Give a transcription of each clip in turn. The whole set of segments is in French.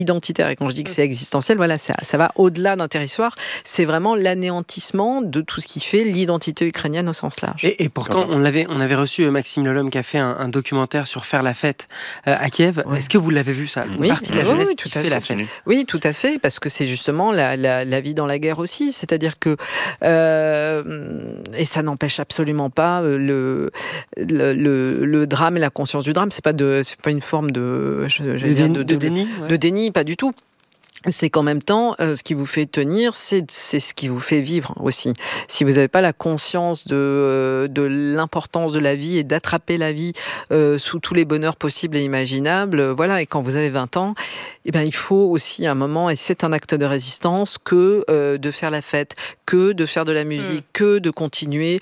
identitaire. Et quand je dis que c'est existentiel, voilà, ça va au-delà d'un territoire. C'est vraiment l'anéantissement de tout ce qui fait l'identité ukrainienne au sens large. Et pourtant, on avait reçu Maxime Lelhomme qui a fait un documentaire sur faire la fête à Kiev. Ouais. Est-ce que vous l'avez vu, ça? Une partie de la jeunesse qui fait la fête. Oui, tout à fait, parce que c'est justement la vie dans la guerre aussi. C'est-à-dire que, et ça n'empêche absolument pas le drame et la conscience du drame. C'est pas une forme de déni, ouais. De déni, pas du tout. C'est qu'en même temps, ce qui vous fait tenir, c'est ce qui vous fait vivre aussi. Si vous n'avez pas la conscience de l'importance de la vie et d'attraper la vie sous tous les bonheurs possibles et imaginables, voilà. Et quand vous avez 20 ans, eh ben, il faut aussi un moment, et c'est un acte de résistance, que de faire la fête, que de faire de la musique, que de continuer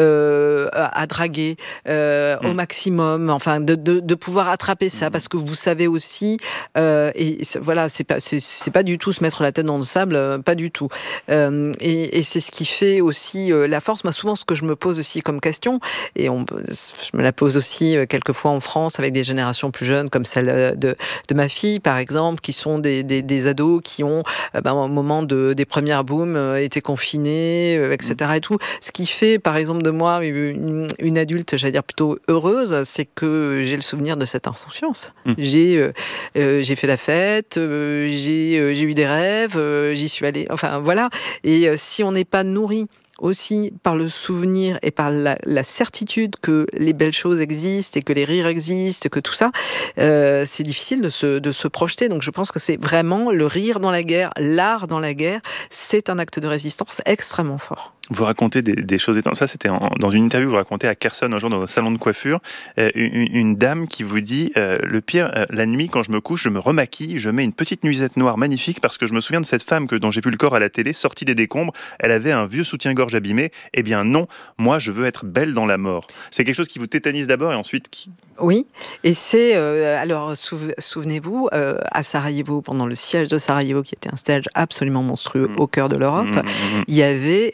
à draguer au maximum, enfin de pouvoir attraper ça, parce que vous savez aussi, et voilà, c'est pas du tout se mettre la tête dans le sable, pas du tout. Et c'est ce qui fait aussi la force. Moi, souvent, ce que je me pose aussi comme question, et je me la pose aussi quelquefois en France avec des générations plus jeunes, comme celle de ma fille, par exemple, qui sont des ados qui ont, au moment des premières booms, été confinés, etc. Et tout. Ce qui fait, par exemple, de moi une adulte, j'allais dire plutôt heureuse, c'est que j'ai le souvenir de cette insouciance. J'ai fait la fête, j'ai eu des rêves, j'y suis allée, enfin voilà. Et si on n'est pas nourri aussi par le souvenir et par la certitude que les belles choses existent et que les rires existent, que tout ça, c'est difficile de se projeter. Donc je pense que c'est vraiment le rire dans la guerre, l'art dans la guerre, c'est un acte de résistance extrêmement fort. Vous racontez des choses étonnantes. Ça, c'était dans une interview, vous racontez à Kherson, un jour, dans un salon de coiffure, une dame qui vous dit le pire, la nuit, quand je me couche, je me remaquille, je mets une petite nuisette noire magnifique parce que je me souviens de cette femme dont j'ai vu le corps à la télé, sortie des décombres. Elle avait un vieux soutien-gorge abîmé. Eh bien, non, moi, je veux être belle dans la mort. C'est quelque chose qui vous tétanise d'abord et ensuite qui... Oui, et c'est, alors souvenez-vous, à Sarajevo, pendant le siège de Sarajevo, qui était un siège absolument monstrueux au cœur de l'Europe, il y avait,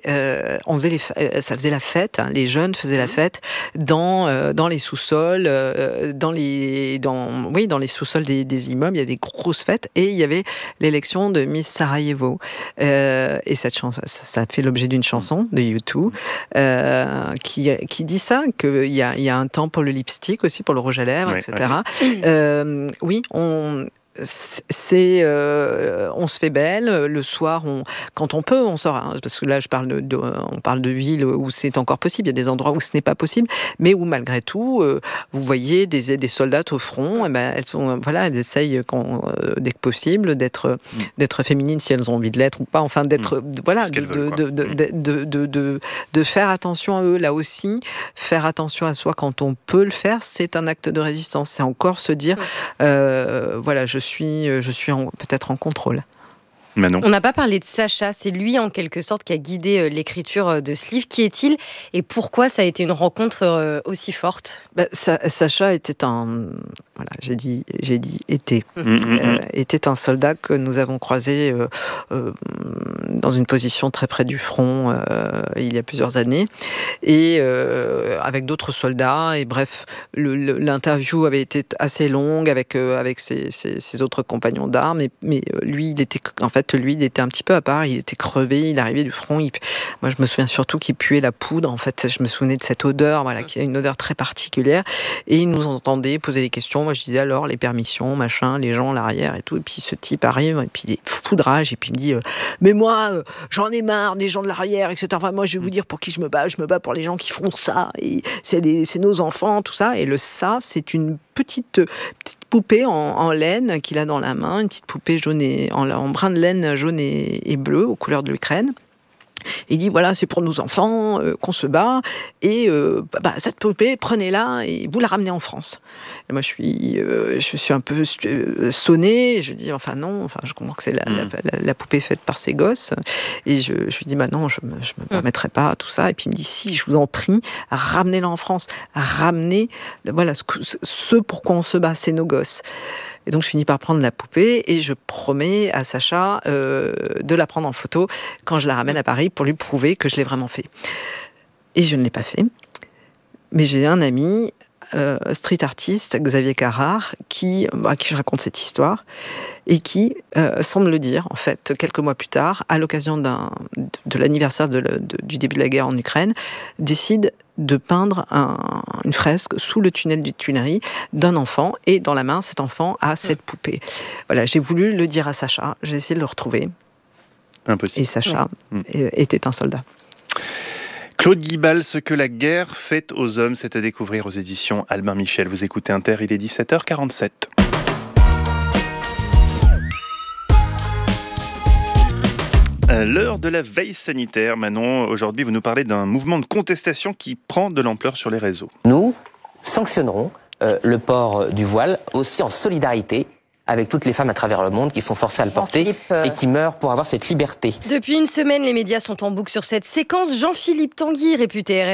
ça faisait la fête, hein, les jeunes faisaient la fête dans les sous-sols, dans les sous-sols des immeubles, il y avait des grosses fêtes, et il y avait l'élection de Miss Sarajevo. Et cette chanson, ça a fait l'objet d'une chanson de U2, qui dit ça, qu'il y a un temps pour le lipstick aussi, pour le rouge à lèvres, etc. Oui, on se fait belle le soir, quand on peut, on sort, hein, parce que là on parle de villes où c'est encore possible, il y a des endroits où ce n'est pas possible, mais où malgré tout vous voyez des soldats au front, et ben elles essayent dès que possible d'être féminines si elles ont envie de l'être ou pas, enfin d'être de faire attention à eux. Là aussi, faire attention à soi quand on peut le faire, c'est un acte de résistance. C'est encore se dire je suis peut-être en contrôle. Manon. On n'a pas parlé de Sacha, c'est lui en quelque sorte qui a guidé l'écriture de ce livre. Qui est-il et pourquoi ça a été une rencontre aussi forte? Sacha était était un soldat que nous avons croisé dans une position très près du front il y a plusieurs années, et avec d'autres soldats, et bref, l'interview avait été assez longue avec ses autres compagnons d'armes, mais lui il était un petit peu à part, il était crevé, il arrivait du front, moi je me souviens surtout qu'il puait la poudre, en fait, je me souvenais de cette odeur, qui a une odeur très particulière, et il nous entendait poser des questions. Moi je disais alors les permissions, machin, les gens à l'arrière et tout, et puis ce type arrive, et puis il est foudrage, et puis il me dit mais moi j'en ai marre des gens de l'arrière, etc. Enfin, moi je vais vous dire pour qui je me bats pour les gens qui font ça, et c'est nos enfants, tout ça. Et le ça, c'est une petite poupée en laine qu'il a dans la main, une petite poupée jaune en brin de laine jaune et bleu aux couleurs de l'Ukraine. Il dit voilà, c'est pour nos enfants qu'on se bat, et cette poupée, prenez-la et vous la ramenez en France. Et moi je suis un peu sonnée, je dis enfin non, je comprends que c'est la poupée faite par ces gosses, et je lui dis non, je me permettrai pas tout ça. Et puis il me dit si, je vous en prie, ramenez-la en France, ramenez ce pourquoi on se bat, c'est nos gosses. Et donc je finis par prendre la poupée, et je promets à Sacha de la prendre en photo quand je la ramène à Paris pour lui prouver que je l'ai vraiment fait. Et je ne l'ai pas fait. Mais j'ai un ami street artiste, Xavier Carrard, à qui je raconte cette histoire, et qui, sans me le dire, en fait, quelques mois plus tard, à l'occasion de l'anniversaire du début de la guerre en Ukraine, décide de peindre une fresque sous le tunnel du Tuileries d'un enfant, et dans la main, cet enfant a cette poupée. Voilà, j'ai voulu le dire à Sacha, j'ai essayé de le retrouver. Impossible. Et Sacha était un soldat. Claude Guibal, ce que la guerre fait aux hommes, c'est à découvrir aux éditions Albin Michel. Vous écoutez Inter, il est 17h47. L'heure de la veille sanitaire. Manon, aujourd'hui, vous nous parlez d'un mouvement de contestation qui prend de l'ampleur sur les réseaux. Nous sanctionnerons le port du voile aussi en solidarité avec toutes les femmes à travers le monde qui sont forcées à le porter et qui meurent pour avoir cette liberté. Depuis une semaine, les médias sont en boucle sur cette séquence. Jean-Philippe Tanguy, député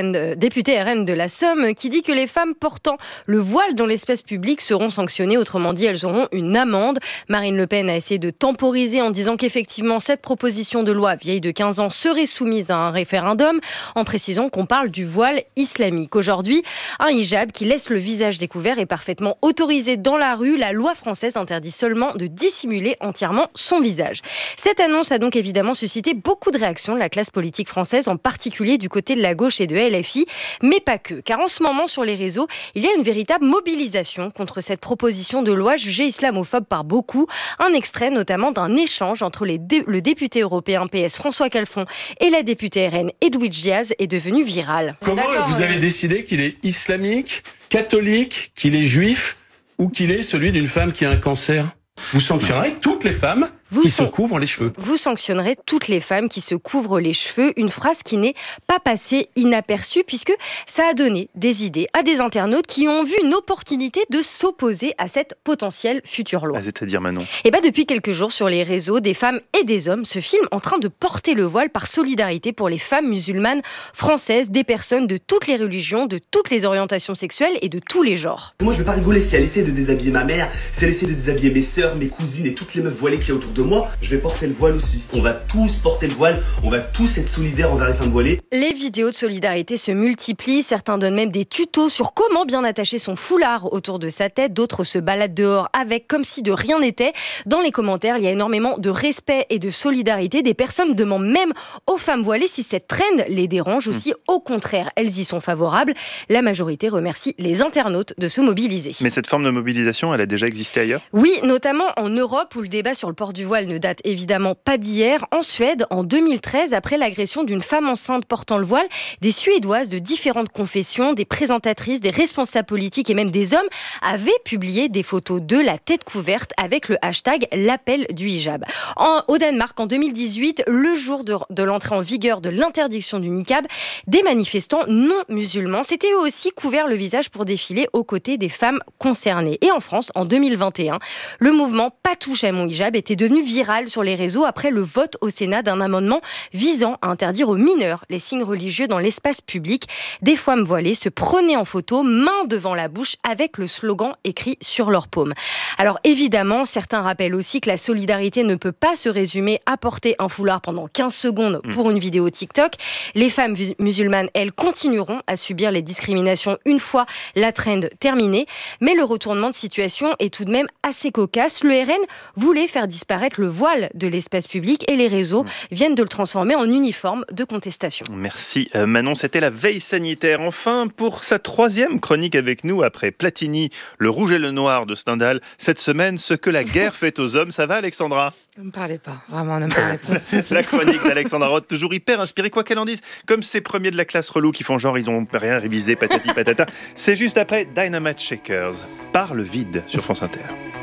RN de la Somme, qui dit que les femmes portant le voile dans l'espace public seront sanctionnées. Autrement dit, elles auront une amende. Marine Le Pen a essayé de temporiser en disant qu'effectivement, cette proposition de loi vieille de 15 ans serait soumise à un référendum, en précisant qu'on parle du voile islamique. Aujourd'hui, un hijab qui laisse le visage découvert est parfaitement autorisé dans la rue. La loi française interdit seulement de dissimuler entièrement son visage. Cette annonce a donc évidemment suscité beaucoup de réactions de la classe politique française, en particulier du côté de la gauche et de LFI, mais pas que, car en ce moment sur les réseaux, il y a une véritable mobilisation contre cette proposition de loi jugée islamophobe par beaucoup. Un extrait notamment d'un échange entre le député européen PS François Calfon et la députée RN Edwidge Diaz est devenu viral. Comment vous avez décidé qu'il est islamique, catholique, qu'il est juif ou qu'il est celui d'une femme qui a un cancer? Vous sanctionnerez toutes les femmes qui se couvrent les cheveux. Vous sanctionnerez toutes les femmes qui se couvrent les cheveux. Une phrase qui n'est pas passée inaperçue, puisque ça a donné des idées à des internautes qui ont vu une opportunité de s'opposer à cette potentielle future loi. C'est-à-dire, Manon? Et depuis quelques jours sur les réseaux, des femmes et des hommes se filment en train de porter le voile par solidarité pour les femmes musulmanes françaises, des personnes de toutes les religions, de toutes les orientations sexuelles et de tous les genres. Moi je vais pas rigoler si elle essaie de déshabiller ma mère, si elle essaie de déshabiller mes sœurs, mes cousines et toutes les meufs voilées qu'il y a autour de moi, je vais porter le voile aussi. On va tous porter le voile, on va tous être solidaires envers les femmes voilées. Les vidéos de solidarité se multiplient, certains donnent même des tutos sur comment bien attacher son foulard autour de sa tête, d'autres se baladent dehors avec comme si de rien n'était. Dans les commentaires, il y a énormément de respect et de solidarité. Des personnes demandent même aux femmes voilées si cette trend les dérange ou si au contraire elles y sont favorables. La majorité remercie les internautes de se mobiliser. Mais cette forme de mobilisation, elle a déjà existé ailleurs? Oui, notamment en Europe où le débat sur le port du voile ne date évidemment pas d'hier. En Suède, en 2013, après l'agression d'une femme enceinte portant le voile, des Suédoises de différentes confessions, des présentatrices, des responsables politiques et même des hommes avaient publié des photos de la tête couverte avec le hashtag l'appel du hijab. Au Danemark, en 2018, le jour de l'entrée en vigueur de l'interdiction du niqab, des manifestants non musulmans s'étaient eux aussi couverts le visage pour défiler aux côtés des femmes concernées. Et en France, en 2021, le mouvement Pas touche à mon hijab était devenu viral sur les réseaux après le vote au Sénat d'un amendement visant à interdire aux mineurs les signes religieux dans l'espace public. Des femmes voilées se prenaient en photo, main devant la bouche, avec le slogan écrit sur leur paume. Alors évidemment, certains rappellent aussi que la solidarité ne peut pas se résumer à porter un foulard pendant 15 secondes pour une vidéo TikTok. Les femmes musulmanes, elles, continueront à subir les discriminations une fois la trend terminée. Mais le retournement de situation est tout de même assez cocasse. Le RN voulait faire disparaître le voile de l'espace public et les réseaux viennent de le transformer en uniforme de contestation. Merci Manon, c'était la veille sanitaire. Enfin, pour sa troisième chronique avec nous, après Platini, le rouge et le noir de Stendhal, cette semaine, ce que la guerre fait aux hommes. Ça va, Alexandra? Ne me parlez pas, vraiment, ne me parlez pas. La chronique d'Alexandra Roth, toujours hyper inspirée, quoi qu'elle en dise. Comme ces premiers de la classe relou qui font genre ils ont rien révisé, patati patata. C'est juste après Dynamite Shakers, par le vide sur France Inter.